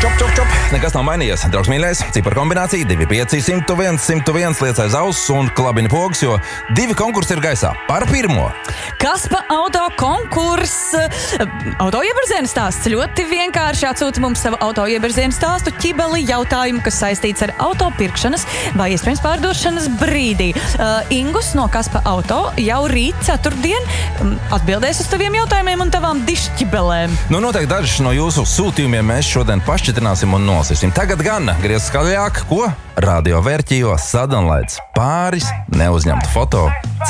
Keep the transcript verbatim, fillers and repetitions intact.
Čop, čop, čop. Nekas nav mainījies. Draugs mīļais, cipara kombinācija divi pieci simts viens simts viens liec aiz auss un klabini pogas, jo divi konkursi ir gaisā. Par pirmo. Kas pa auto konkurss? Auto iebrauziena stāsts ļoti vienkārši. Atsūti mums savu auto iebrauziena stāstu, ķibeli jautājumu, kas saistīts ar auto pirkšanas vai iespējams pārdošanas brīdī. Uh, Ingus no Kas pa auto jau rīt ceturtdien atbildēs uz taviem jautājumiem un tavām dišķibelēm. Nu, noteikti dažus no jūsu sūtījumiem mēs šodien pašķitināsim un nolasīsim. Tagad gan griez skaļāk, ko? Radio vērķījos sadonlaids pāris neuzņemtu foto